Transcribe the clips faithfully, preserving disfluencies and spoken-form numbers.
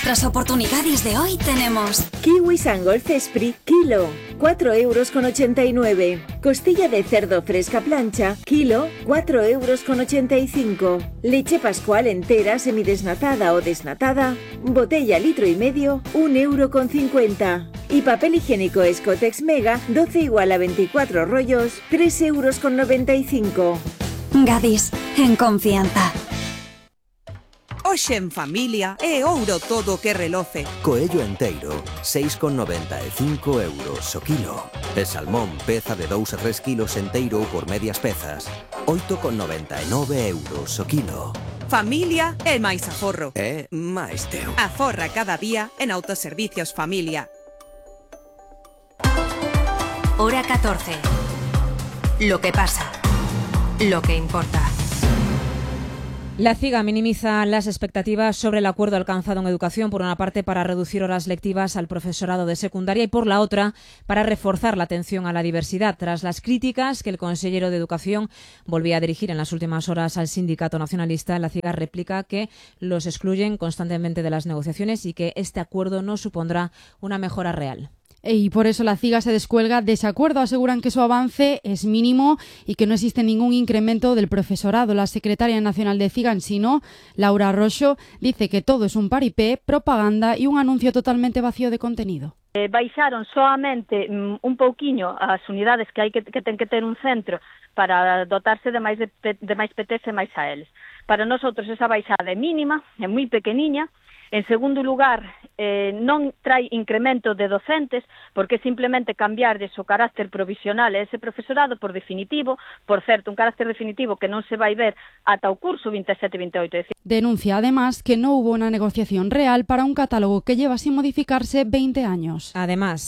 nuestras oportunidades de hoy tenemos Kiwis and Golf Esprit, kilo, cuatro euros con ochenta y nueve. Costilla de cerdo fresca plancha, kilo, cuatro euros con ochenta y cinco. Leche Pascual entera, semidesnatada o desnatada, botella litro y medio, un euro con cincuenta. Y papel higiénico Escotex Mega, doce igual a veinticuatro rollos, tres euros con noventa y cinco. Gadis, en confianza. Hoxe en familia é ouro todo que reloce. Coello enteiro, seis con noventa e cinco euros o kilo. E salmón, peza de dous a tres kilos enteiro ou por medias pezas, oito con noventa e nove euros o kilo. Familia é máis aforro. É máis teu. Aforra cada día en Autoservicios Familia. Hora catorce. Lo que pasa. Lo que importa. La CIGA minimiza las expectativas sobre el acuerdo alcanzado en educación, por una parte para reducir horas lectivas al profesorado de secundaria y por la otra para reforzar la atención a la diversidad, tras las críticas que el consejero de Educación volvía a dirigir en las últimas horas al sindicato nacionalista. La CIGA replica que los excluyen constantemente de las negociaciones y que este acuerdo no supondrá una mejora real. Y por eso la CIGA se descuelga de ese acuerdo. Aseguran que su avance es mínimo y que no existe ningún incremento del profesorado. La secretaria nacional de CIGA en Sino, Laura Roxo, dice que todo es un paripé, propaganda y un anuncio totalmente vacío de contenido. Eh, baixaron solamente mm, un pouquiño as unidades que hai que, que ten que ter un centro para dotarse de máis, de, de máis P Ts e máis a eles. Para nosotros esa baixada é mínima, é moi pequeniña. En segundo lugar, eh, non trae incremento de docentes, porque simplemente cambiar de o carácter provisional a ese profesorado por definitivo, por certo, un carácter definitivo que non se vai ver ata o curso veintisiete veintiocho. Denuncia además que no hubo una negociación real para un catálogo que lleva sin modificarse veinte años. Además,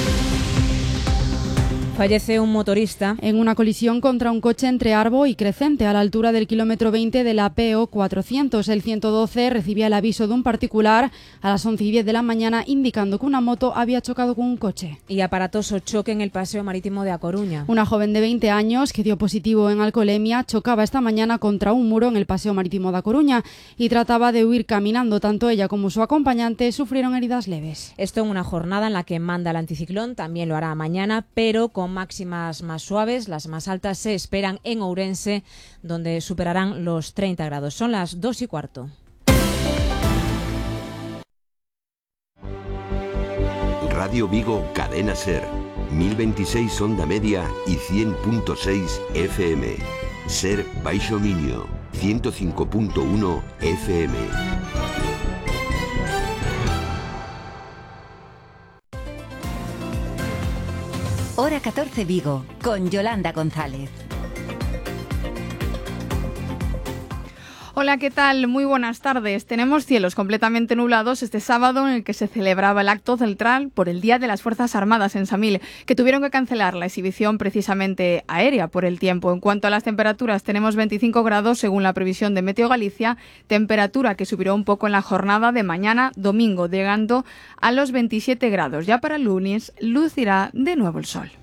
fallece un motorista en una colisión contra un coche entre Arbo y Crecente, a la altura del kilómetro veinte de la P O cuatrocientos. El ciento doce recibía el aviso de un particular a las once y diez de la mañana indicando que una moto había chocado con un coche. Y aparatoso choque en el paseo marítimo de A Coruña. Una joven de veinte años que dio positivo en alcoholemia chocaba esta mañana contra un muro en el paseo marítimo de A Coruña y trataba de huir caminando. Tanto ella como su acompañante sufrieron heridas leves. Esto en una jornada en la que manda el anticiclón, también lo hará mañana, pero con con máximas más suaves. Las más altas se esperan en Ourense, donde superarán los treinta grados. Son las dos y cuarto. Radio Vigo, Cadena Ser, mil veintiséis onda media y cien punto seis F M. Ser Baixo Miño, ciento cinco punto uno F M. Hora catorce Vigo, con Yolanda González. Hola, ¿qué tal? Muy buenas tardes. Tenemos cielos completamente nublados este sábado, en el que se celebraba el acto central por el Día de las Fuerzas Armadas en Samil, que tuvieron que cancelar la exhibición precisamente aérea por el tiempo. En cuanto a las temperaturas, tenemos veinticinco grados según la previsión de Meteo Galicia, temperatura que subirá un poco en la jornada de mañana domingo, llegando a los veintisiete grados. Ya para el lunes lucirá de nuevo el sol.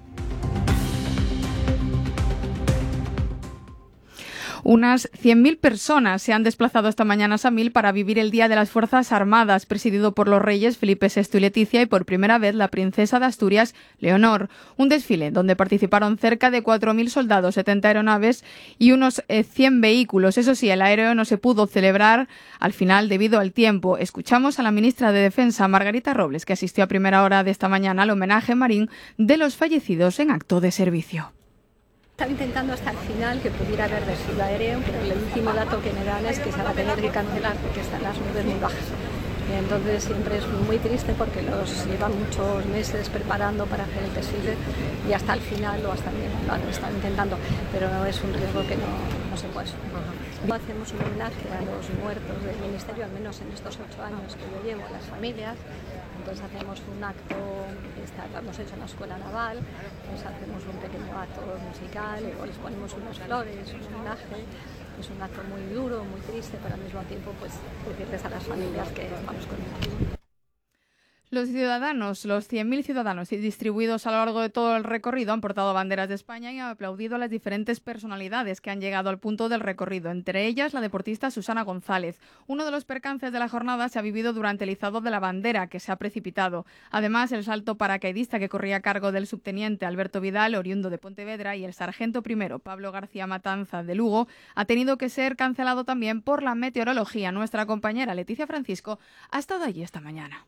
Unas cien mil personas se han desplazado esta mañana a Samil para vivir el Día de las Fuerzas Armadas, presidido por los reyes Felipe sexto y Leticia y por primera vez la princesa de Asturias, Leonor. Un desfile donde participaron cerca de cuatro mil soldados, setenta aeronaves y unos eh, cien vehículos. Eso sí, el aéreo no se pudo celebrar al final debido al tiempo. Escuchamos a la ministra de Defensa, Margarita Robles, que asistió a primera hora de esta mañana al homenaje marín de los fallecidos en acto de servicio. Estaba intentando hasta el final que pudiera haber desfile aéreo, pero el último dato que me dan es que se va a tener que cancelar porque están las nubes muy bajas. Y entonces siempre es muy triste porque los llevan muchos meses preparando para hacer el desfile y hasta el final lo, hasta, lo han estado intentando, pero es un riesgo que no, no se puede sumar. Hacemos un homenaje a los muertos del Ministerio, al menos en estos ocho años que yo llevo, a las familias. Entonces hacemos un acto, está, lo hemos hecho en la Escuela Naval, pues hacemos un pequeño acto musical, luego les ponemos unas flores, un homenaje. Es un acto muy duro, muy triste, pero al mismo tiempo pues decirles a las familias que vamos con ellos. Los ciudadanos, los cien mil ciudadanos distribuidos a lo largo de todo el recorrido han portado banderas de España y han aplaudido a las diferentes personalidades que han llegado al punto del recorrido, entre ellas la deportista Susana González. Uno de los percances de la jornada se ha vivido durante el izado de la bandera, que se ha precipitado. Además, el salto paracaidista que corría a cargo del subteniente Alberto Vidal, oriundo de Pontevedra, y el sargento primero Pablo García Matanza, de Lugo, ha tenido que ser cancelado también por la meteorología. Nuestra compañera Leticia Francisco ha estado allí esta mañana.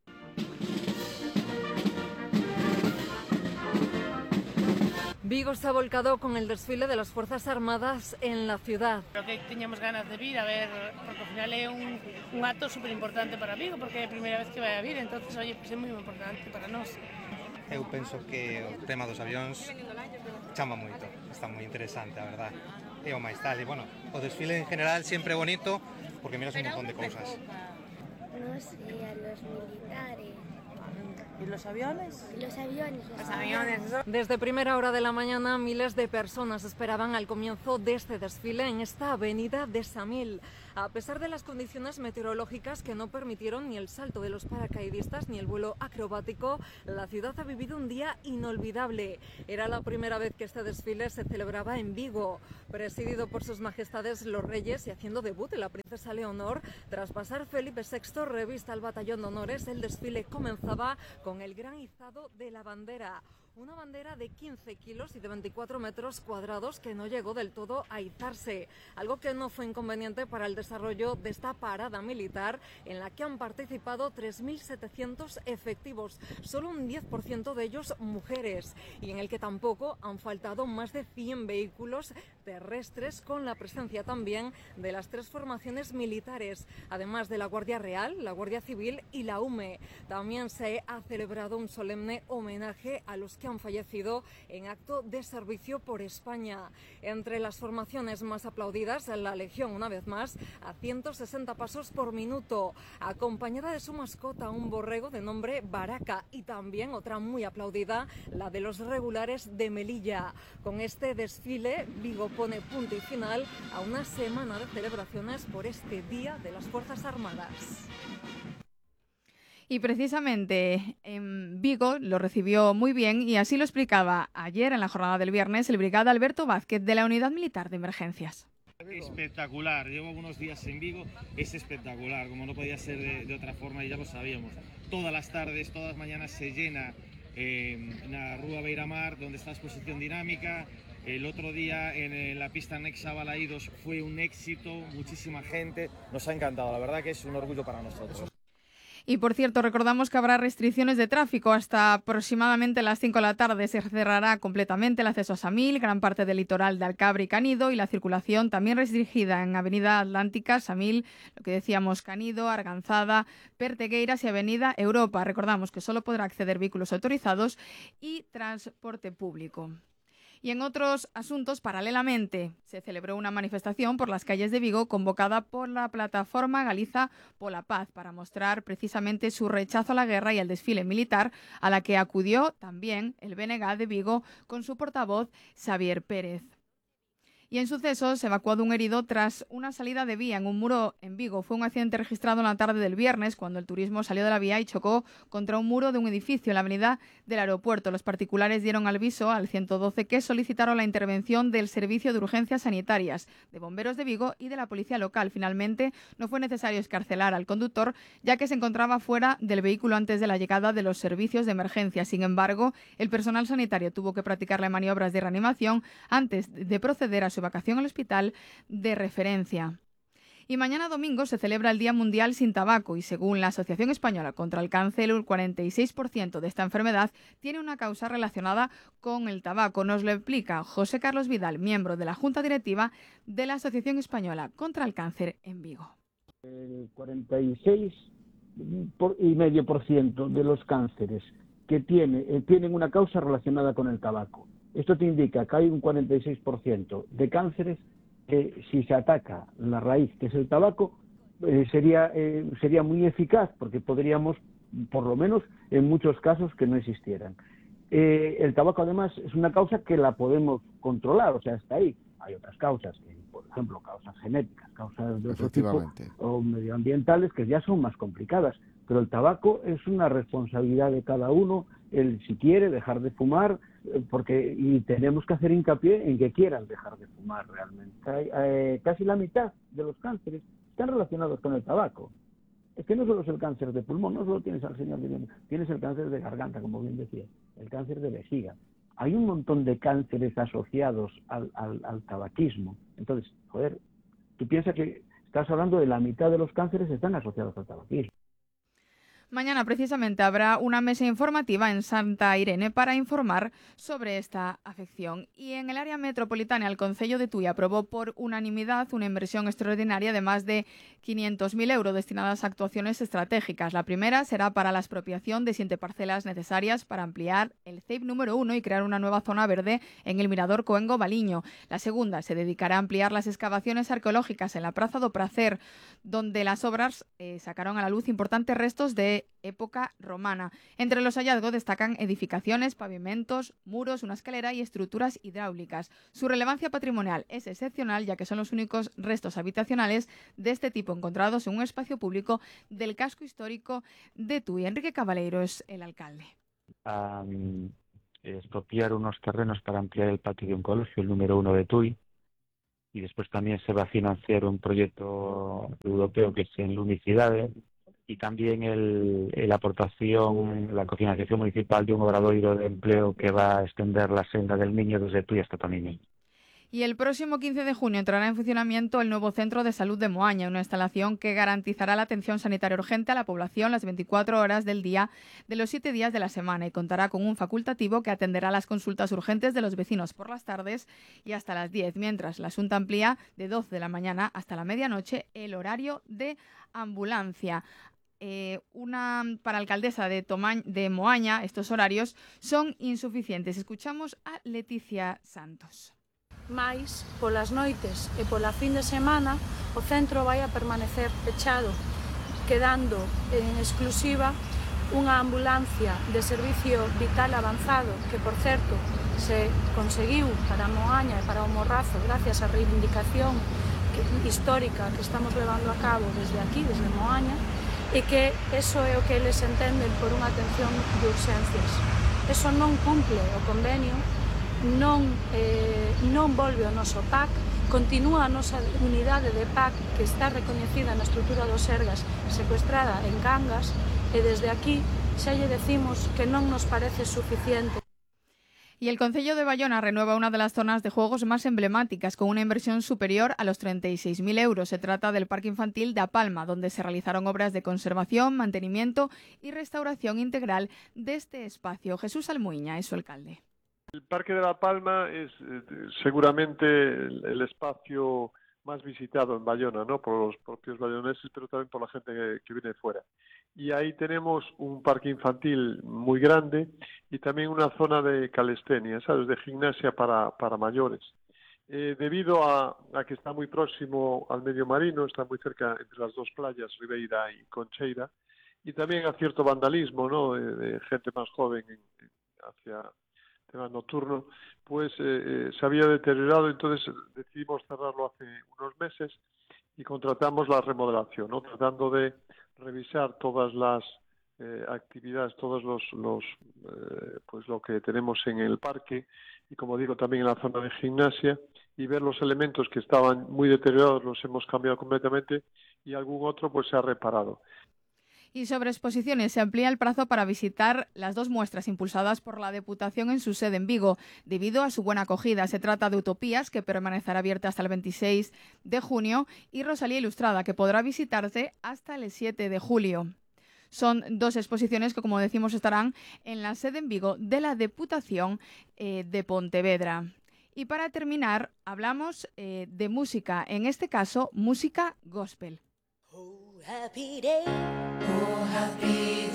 Vigo se ha volcado con el desfile de las Fuerzas Armadas en la ciudad. Creo que teníamos ganas de vir a ver, porque al final é un, un acto super importante para Vigo, porque é a primeira vez que vai a vir, entonces, oye, pues é moi importante para nós. Eu penso que o tema dos avións chama moito, está moi interesante, a verdad. E o máis tal, e bueno, o desfile en general sempre é bonito, porque miras un montón de cousas. No sé, a los militares. ¿Y los aviones? Los aviones. Los, los aviones. Desde primera hora de la mañana, miles de personas esperaban al comienzo de este desfile en esta avenida de Samil. A pesar de las condiciones meteorológicas que no permitieron ni el salto de los paracaidistas ni el vuelo acrobático, la ciudad ha vivido un día inolvidable. Era la primera vez que este desfile se celebraba en Vigo, presidido por sus majestades los reyes y haciendo debut la princesa Leonor. Tras pasar Felipe sexto revista al batallón de honores, el desfile comenzaba con el gran izado de la bandera. Una bandera de quince kilos y de veinticuatro metros cuadrados que no llegó del todo a izarse, algo que no fue inconveniente para el desarrollo de esta parada militar en la que han participado tres mil setecientos efectivos, solo un diez por ciento de ellos mujeres, y en el que tampoco han faltado más de cien vehículos terrestres, con la presencia también de las tres formaciones militares, además de la Guardia Real, la Guardia Civil y la U M E. También se ha celebrado un solemne homenaje a los que han fallecido en acto de servicio por España. Entre las formaciones más aplaudidas, la Legión, una vez más, a ciento sesenta pasos por minuto, acompañada de su mascota, un borrego de nombre Baraka, y también otra muy aplaudida, la de los regulares de Melilla. Con este desfile, Vigo pone punto y final a una semana de celebraciones por este Día de las Fuerzas Armadas. Y precisamente en Vigo lo recibió muy bien, y así lo explicaba ayer en la jornada del viernes el brigada Alberto Vázquez de la Unidad Militar de Emergencias. Espectacular, llevo unos días en Vigo, es espectacular, como no podía ser de, de otra forma, y ya lo sabíamos. Todas las tardes, todas las mañanas se llena eh, en la Rúa Beiramar, donde está la exposición dinámica. El otro día en la pista anexa a Balaídos fue un éxito, muchísima gente, nos ha encantado, la verdad que es un orgullo para nosotros. Y por cierto, recordamos que habrá restricciones de tráfico hasta aproximadamente las cinco de la tarde. Se cerrará completamente el acceso a Samil, gran parte del litoral de Alcabre y Canido, y la circulación también restringida en Avenida Atlántica, Samil, lo que decíamos, Canido, Arganzada, Pertegueiras y Avenida Europa. Recordamos que solo podrá acceder vehículos autorizados y transporte público. Y en otros asuntos, paralelamente, se celebró una manifestación por las calles de Vigo convocada por la plataforma Galiza pola Paz para mostrar precisamente su rechazo a la guerra y al desfile militar, a la que acudió también el B N G de Vigo con su portavoz Xavier Pérez. Y en sucesos, evacuado un herido tras una salida de vía en un muro en Vigo. Fue un accidente registrado en la tarde del viernes, cuando el turismo salió de la vía y chocó contra un muro de un edificio en la avenida del aeropuerto. Los particulares dieron aviso al ciento doce, que solicitaron la intervención del Servicio de Urgencias Sanitarias, de Bomberos de Vigo y de la Policía Local. Finalmente, no fue necesario escarcelar al conductor, ya que se encontraba fuera del vehículo antes de la llegada de los servicios de emergencia. Sin embargo, el personal sanitario tuvo que practicarle maniobras de reanimación antes de proceder a su evacuación al hospital de referencia. Y mañana domingo se celebra el Día Mundial sin Tabaco, y según la Asociación Española contra el Cáncer, el cuarenta y seis por ciento de esta enfermedad tiene una causa relacionada con el tabaco. Nos lo explica José Carlos Vidal, miembro de la Junta Directiva de la Asociación Española contra el Cáncer en Vigo. El cuarenta y seis coma cinco por ciento de los cánceres que tiene, eh, tienen una causa relacionada con el tabaco. Esto te indica que hay un cuarenta y seis por ciento de cánceres que, si se ataca la raíz, que es el tabaco, eh, sería, eh, sería muy eficaz, porque podríamos, por lo menos en muchos casos, que no existieran. Eh, el tabaco, además, es una causa que la podemos controlar, o sea, está ahí. Hay otras causas, que, por ejemplo, causas genéticas, causas de otro tipo, o medioambientales, que ya son más complicadas. Pero el tabaco es una responsabilidad de cada uno, el si quiere dejar de fumar, porque y tenemos que hacer hincapié en que quieran dejar de fumar realmente. Hay, eh, casi la mitad de los cánceres están relacionados con el tabaco. Es que no solo es el cáncer de pulmón, no solo tienes al señor, tienes el cáncer de garganta, como bien decía, el cáncer de vejiga. Hay un montón de cánceres asociados al, al, al tabaquismo. Entonces, joder, tú piensas que estás hablando de la mitad de los cánceres están asociados al tabaquismo. Mañana precisamente habrá una mesa informativa en Santa Irene para informar sobre esta afección. Y en el área metropolitana, el Concello de Tui aprobó por unanimidad una inversión extraordinaria de más de quinientos mil euros destinadas a actuaciones estratégicas. La primera será para la expropiación de siete parcelas necesarias para ampliar el C E I P número uno y crear una nueva zona verde en el Mirador Coengo-Baliño. La segunda se dedicará a ampliar las excavaciones arqueológicas en la Praza do Pracer, donde las obras eh, sacaron a la luz importantes restos de época romana. Entre los hallazgos destacan edificaciones, pavimentos, muros, una escalera y estructuras hidráulicas. Su relevancia patrimonial es excepcional, ya que son los únicos restos habitacionales de este tipo encontrados en un espacio público del casco histórico de Tui. Enrique Cabaleiro es el alcalde. Um, expropiar unos terrenos para ampliar el patio de un colegio, el número uno de Tui, y después también se va a financiar un proyecto europeo que es en Lumicidades, y también el, el aportación, la cofinanciación municipal de un obradoiro de empleo que va a extender la senda del Miño desde Tui hasta Tamiño. Y el próximo quince de junio entrará en funcionamiento el nuevo Centro de Salud de Moaña, una instalación que garantizará la atención sanitaria urgente a la población las veinticuatro horas del día de los siete días de la semana y contará con un facultativo que atenderá las consultas urgentes de los vecinos por las tardes y hasta las diez, mientras la Xunta amplía de doce de la mañana hasta la medianoche el horario de ambulancia. Eh, una para la alcaldesa de, Tomañ, de Moaña, estos horarios son insuficientes. Escuchamos a Leticia Santos. Mais, polas noites e pola fin de semana, o centro vai a permanecer pechado, quedando en exclusiva unha ambulancia de servicio vital avanzado, que, por certo, se conseguiu para Moaña e para o Morrazo gracias á reivindicación histórica que estamos levando a cabo desde aquí, desde Moaña, e que eso é o que eles entenden por unha atención de urxencias. Eso non cumple o convenio, non, eh, non volve o noso P A C, continúa a nosa unidade de P A C que está recoñecida na estrutura dos Sergas, secuestrada en Cangas, e desde aquí xa lle decimos que non nos parece suficiente. Y el Concello de Bayona renueva una de las zonas de juegos más emblemáticas con una inversión superior a los treinta y seis mil euros. Se trata del Parque Infantil de A Palma, donde se realizaron obras de conservación, mantenimiento y restauración integral de este espacio. Jesús Almuiña es su alcalde. El Parque de La Palma es eh, seguramente el, el espacio más visitado en Bayona, ¿no? Por los propios bayoneses, pero también por la gente que, que viene de fuera. Y ahí tenemos un parque infantil muy grande y también una zona de calistenia, ¿sabes? De gimnasia para, para mayores. Eh, debido a, a que está muy próximo al medio marino, está muy cerca entre las dos playas, Ribeira y Concheira, y también a cierto vandalismo, ¿no? De, de gente más joven en, en, hacia tema nocturno, pues eh, eh, se había deteriorado, entonces decidimos cerrarlo hace unos meses y contratamos la remodelación, ¿no? Tratando de revisar todas las eh, actividades, todos los, los eh, pues lo que tenemos en el parque y, como digo, también en la zona de gimnasia, y ver los elementos que estaban muy deteriorados los hemos cambiado completamente y algún otro pues se ha reparado. Y sobre exposiciones, se amplía el plazo para visitar las dos muestras impulsadas por la Deputación en su sede en Vigo, debido a su buena acogida. Se trata de Utopías, que permanecerá abierta hasta el veintiséis de junio, y Rosalía Ilustrada, que podrá visitarse hasta el siete de julio. Son dos exposiciones que, como decimos, estarán en la sede en Vigo de la Deputación eh, de Pontevedra. Y para terminar, hablamos eh, de música, en este caso, música gospel. Oh, happy day. Oh, happy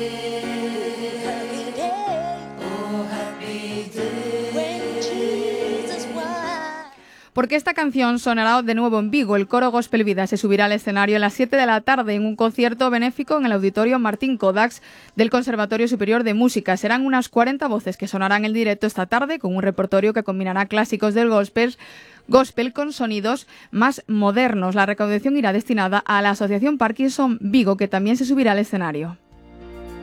day. Happy day. Oh, happy day. When Jesus was. porque esta canción sonará de nuevo en Vigo. El coro Gospel Vida se subirá al escenario a las siete de la tarde en un concierto benéfico en el Auditorio Martín Kodaks del Conservatorio Superior de Música. Serán unas cuarenta voces que sonarán en directo esta tarde con un repertorio que combinará clásicos del gospel, gospel con sonidos más modernos. La recaudación irá destinada a la Asociación Parkinson Vigo, que también se subirá al escenario.